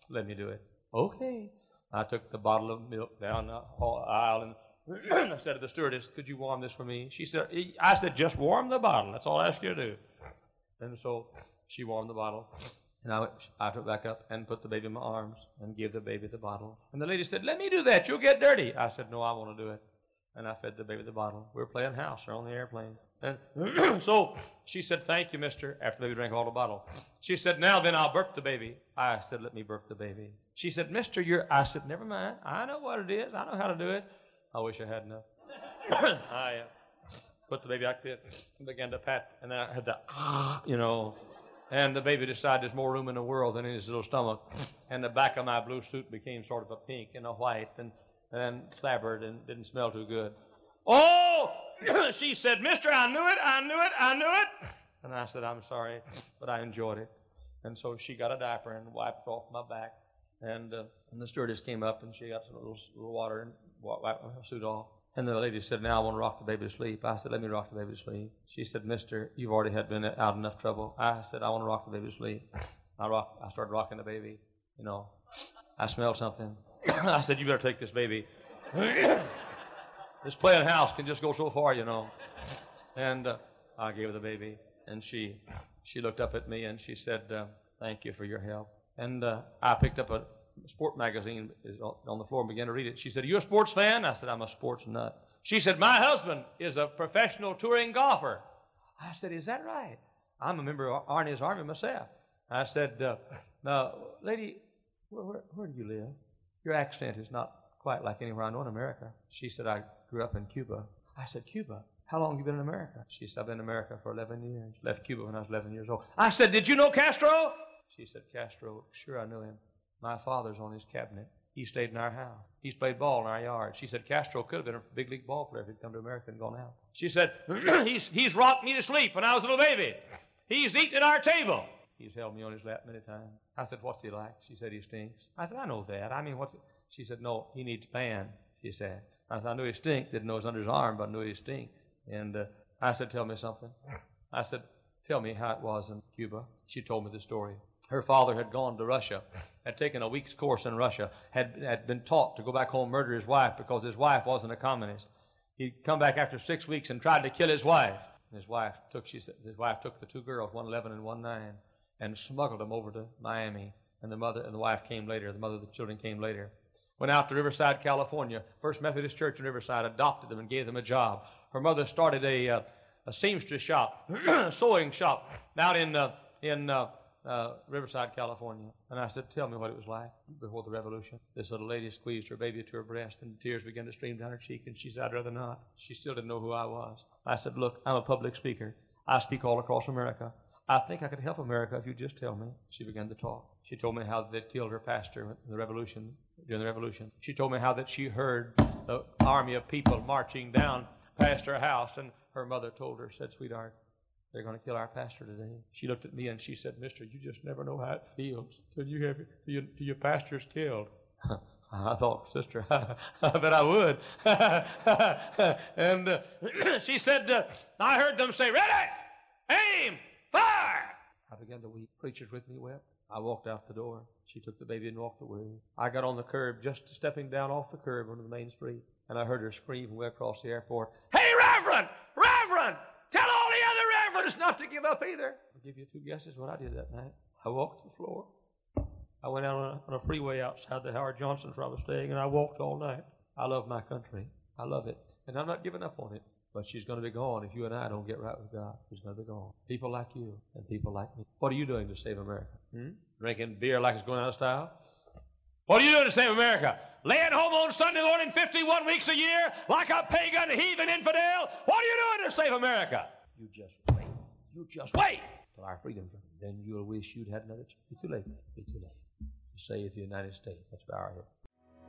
let me do it. Okay. I took the bottle of milk down the aisle and I said to the stewardess, could you warm this for me? I said, just warm the bottle. That's all I ask you to do. And so she warmed the bottle. And I took back up and put the baby in my arms and gave the baby the bottle. And the lady said, let me do that. You'll get dirty. I said, no, I want to do it. And I fed the baby the bottle. We were playing house or on the airplane. And so she said, thank you, mister, after the baby drank all the bottle. She said, now then I'll burp the baby. I said, let me burp the baby. She said, mister, I said, never mind. I know what it is. I know how to do it. I wish I had enough. I put the baby like this and began to pat. And then I had the, and the baby decided there's more room in the world than in his little stomach. And the back of my blue suit became sort of a pink and a white and slabbered and didn't smell too good. Oh, she said, mister, I knew it. And I said, I'm sorry, but I enjoyed it. And so she got a diaper and wiped off my back. And the stewardess came up and she got some little water and wiped my suit off. And the lady said, now I want to rock the baby to sleep. I said, let me rock the baby to sleep. She said, mister, you've already been out enough trouble. I said, I want to rock the baby to sleep. I started rocking the baby. I smelled something. I said, you better take this baby. This playing house can just go so far, And I gave her the baby. And she looked up at me and she said, thank you for your help. And I picked up a sport magazine on the floor and began to read it. She said, are you a sports fan? I said, I'm a sports nut. She said, my husband is a professional touring golfer. I said, is that right? I'm a member of Arnie's Army myself. I said, now, lady, where do you live? Your accent is not quite like anywhere I know in America. She said, I grew up in Cuba. I said, Cuba? How long have you been in America? She said, I've been in America for 11 years. Left Cuba when I was 11 years old. I said, did you know Castro? She said, Castro, sure I knew him. My father's on his cabinet. He stayed in our house. He's played ball in our yard. She said, Castro could have been a big league ball player if he'd come to America and gone out. She said, he's rocked me to sleep when I was a little baby. He's eaten at our table. He's held me on his lap many times. I said, what's he like? She said, he stinks. I said, I know that. I mean, what's it? She said, no, he needs pan, she said. I said, I knew he stink. Didn't know it was under his arm, but I knew he stink. And I said, tell me something. I said, tell me how it was in Cuba. She told me the story. Her father had gone to Russia, had taken a week's course in Russia, had been taught to go back home and murder his wife because his wife wasn't a communist. He'd come back after 6 weeks and tried to kill his wife. And his wife took the two girls, one 11 and one 9, and smuggled them over to Miami. And the mother and the wife came later. The mother of the children came later. Went out to Riverside, California. First Methodist Church in Riverside adopted them and gave them a job. Her mother started a seamstress shop, sewing shop, out in Riverside, California. And I said, tell me what it was like before the revolution. This little lady squeezed her baby to her breast and tears began to stream down her cheek. And she said, I'd rather not. She still didn't know who I was. I said, look, I'm a public speaker. I speak all across America. I think I could help America if you just tell me. She began to talk. She told me how they'd killed her pastor in the revolution, during the revolution. She told me how that she heard the army of people marching down past her house, and her mother told her, said, sweetheart, they're going to kill our pastor today. She looked at me and she said, mister, you just never know how it feels till your pastor's killed. I thought, sister, I bet I would. And she said, I heard them say, ready, aim, fire. I began to weep. Preachers with me wept. I walked out the door. She took the baby and walked away. I got on the curb, just stepping down off the curb onto the main street, and I heard her scream way across the airport, hey, Reverend, tell all the other reverends not to give up either. I'll give you 2 guesses what I did that night. I walked the floor. I went out on a freeway outside the Howard Johnson where I was staying, and I walked all night. I love my country. I love it. And I'm not giving up on it. But she's going to be gone if you and I don't get right with God. She's going to be gone. People like you and people like me. What are you doing to save America? Drinking beer like it's going out of style? What are you doing to save America? Laying home on Sunday morning 51 weeks a year like a pagan, heathen, infidel? What are you doing to save America? You just wait. You just wait till our freedom's done. Then you'll wish you'd had another chance. Be too late. Be too late. To save the United States. Let's bow our head.